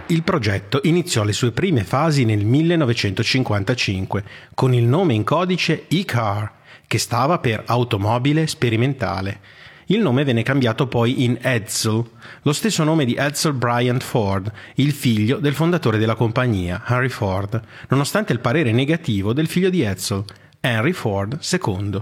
Il progetto iniziò le sue prime fasi nel 1955 con il nome in codice E-Car, che stava per automobile sperimentale. Il nome venne cambiato poi in Edsel, lo stesso nome di Edsel Bryant Ford, il figlio del fondatore della compagnia, Henry Ford, nonostante il parere negativo del figlio di Edsel, Henry Ford II.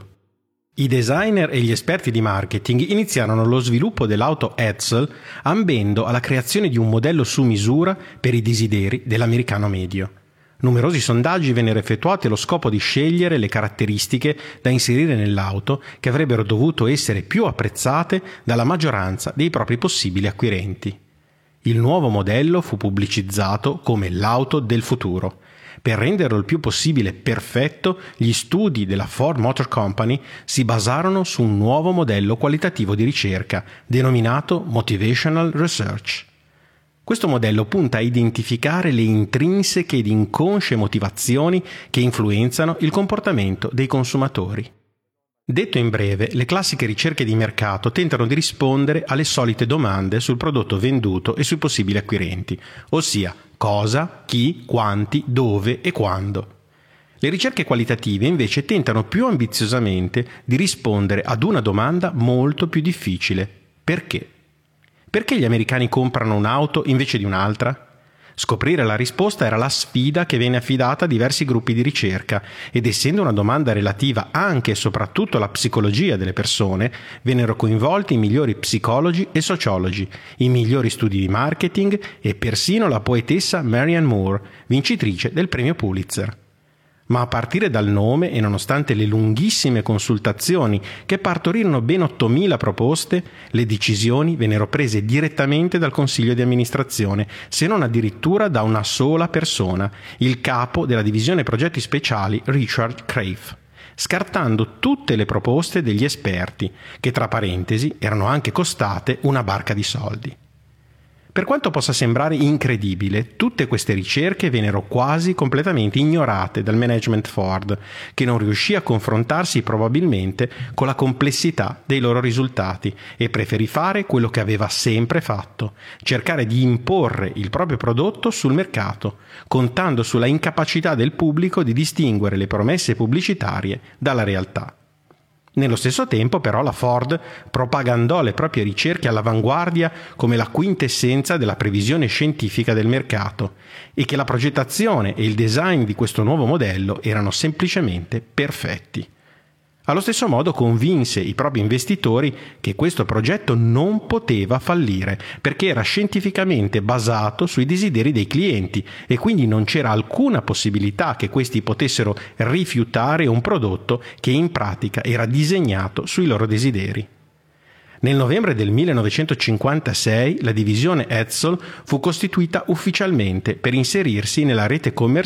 I designer e gli esperti di marketing iniziarono lo sviluppo dell'auto Edsel ambendo alla creazione di un modello su misura per i desideri dell'americano medio. Numerosi sondaggi vennero effettuati allo scopo di scegliere le caratteristiche da inserire nell'auto che avrebbero dovuto essere più apprezzate dalla maggioranza dei propri possibili acquirenti. Il nuovo modello fu pubblicizzato come l'auto del futuro. Per renderlo il più possibile perfetto, gli studi della Ford Motor Company si basarono su un nuovo modello qualitativo di ricerca, denominato Motivational Research. Questo modello punta a identificare le intrinseche ed inconsce motivazioni che influenzano il comportamento dei consumatori. Detto in breve, le classiche ricerche di mercato tentano di rispondere alle solite domande sul prodotto venduto e sui possibili acquirenti, ossia cosa, chi, quanti, dove e quando. Le ricerche qualitative invece tentano più ambiziosamente di rispondere ad una domanda molto più difficile: perché? Perché gli americani comprano un'auto invece di un'altra? Scoprire la risposta era la sfida che venne affidata a diversi gruppi di ricerca ed essendo una domanda relativa anche e soprattutto alla psicologia delle persone, vennero coinvolti i migliori psicologi e sociologi, i migliori studi di marketing e persino la poetessa Marianne Moore, vincitrice del premio Pulitzer. Ma a partire dal nome e nonostante le lunghissime consultazioni che partorirono ben 8.000 proposte, le decisioni vennero prese direttamente dal consiglio di amministrazione, se non addirittura da una sola persona, il capo della divisione progetti speciali Richard Craiff, scartando tutte le proposte degli esperti, che tra parentesi erano anche costate una barca di soldi. Per quanto possa sembrare incredibile, tutte queste ricerche vennero quasi completamente ignorate dal management Ford, che non riuscì a confrontarsi probabilmente con la complessità dei loro risultati e preferì fare quello che aveva sempre fatto: cercare di imporre il proprio prodotto sul mercato, contando sulla incapacità del pubblico di distinguere le promesse pubblicitarie dalla realtà. Nello stesso tempo, però, la Ford propagandò le proprie ricerche all'avanguardia come la quintessenza della previsione scientifica del mercato e che la progettazione e il design di questo nuovo modello erano semplicemente perfetti. Allo stesso modo convinse i propri investitori che questo progetto non poteva fallire perché era scientificamente basato sui desideri dei clienti e quindi non c'era alcuna possibilità che questi potessero rifiutare un prodotto che in pratica era disegnato sui loro desideri. Nel novembre del 1956 la divisione Edsel fu costituita ufficialmente per inserirsi nella rete commerciale